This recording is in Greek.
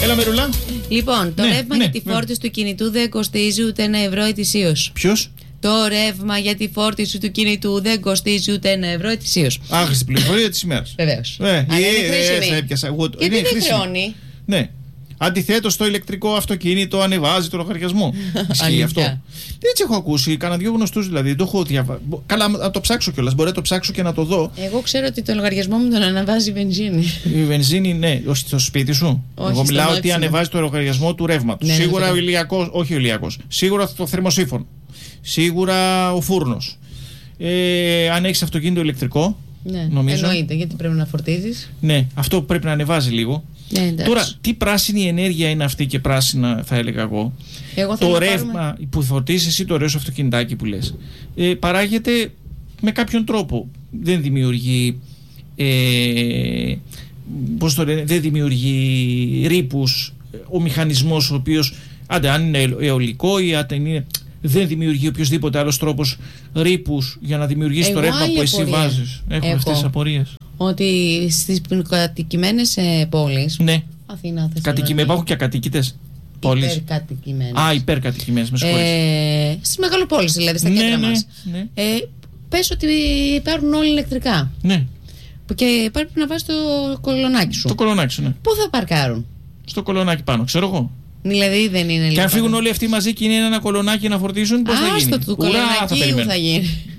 Έλα, Μερουλά. Λοιπόν, το ρεύμα για τη φόρτιση του κινητού δεν κοστίζει ούτε €1 ετησίως. Ποιος? Το ρεύμα για τη φόρτιση του κινητού δεν κοστίζει ούτε €1 ετησίως. Άχρηστη πληροφορία της ημέρας. Βεβαίως. Είναι χρήσιμη. Γιατί δεν χρεώνει. Ναι. Αντιθέτως, το ηλεκτρικό αυτοκίνητο ανεβάζει το λογαριασμό. Ισχύει αυτό? Έτσι έχω ακούσει. Κάνα δύο γνωστούς δηλαδή. Το έχω διαβάσει. Καλά, να το ψάξω κιόλας. Μπορεί να το ψάξω και να το δω. Εγώ ξέρω ότι το λογαριασμό μου τον ανεβάζει η βενζίνη. Η βενζίνη, ναι. Όχι στο σπίτι σου. Όχι, εγώ μιλάω ότι ανεβάζει το λογαριασμό του ρεύματος. Ναι, σίγουρα ναι, ο ηλιακός, όχι ο ηλιακός. Σίγουρα το θερμοσύφωνο. Σίγουρα ο φούρνος. Αν έχεις αυτοκίνητο ηλεκτρικό. Ναι, νομίζω. εννοείται, γιατί πρέπει να φορτίζεις. Ναι, αυτό πρέπει να ανεβάζει λίγο. Ναι, τώρα, τι πράσινη ενέργεια είναι αυτή και πράσινα, θα έλεγα εγώ. Το ρεύμα που φορτίζεις εσύ, το ωραίο σου αυτοκινητάκι που λες, παράγεται με κάποιον τρόπο. Δεν δημιουργεί. Πώς το λένε, δεν δημιουργεί ρήπους. Ο μηχανισμός ο οποίος, αν είναι αιωλικό ή αν είναι. Δεν δημιουργεί οποιοδήποτε άλλος τρόπος ρήπους για να δημιουργήσει το ρεύμα που εσύ βάζεις. Έχω αυτές τις απορίες. Ότι στις κατοικημένες πόλεις. Ναι. Αθήνα, Θεσσαλονίκη. Υπάρχουν και ακατοικητές πόλεις. Υπερκατοικημένες. Υπερκατοικημένες, με συγχωρείς. Στις μεγαλοπόλεις δηλαδή, στα κέντρα μας. Ναι. Πες ότι υπάρχουν όλοι ηλεκτρικά. Ναι. Και πρέπει να βάζεις το κολονάκι σου. Το κολονάκι σου, ναι. Πού θα παρκάρουν? Στο κολονάκι πάνω, ξέρω εγώ. Δηλαδή δεν είναι. Και αν φύγουν όλοι αυτοί μαζί και είναι ένα κολονάκι να φορτίσουν, πώς θα γίνει? Άστο του κολονακίου θα γίνει.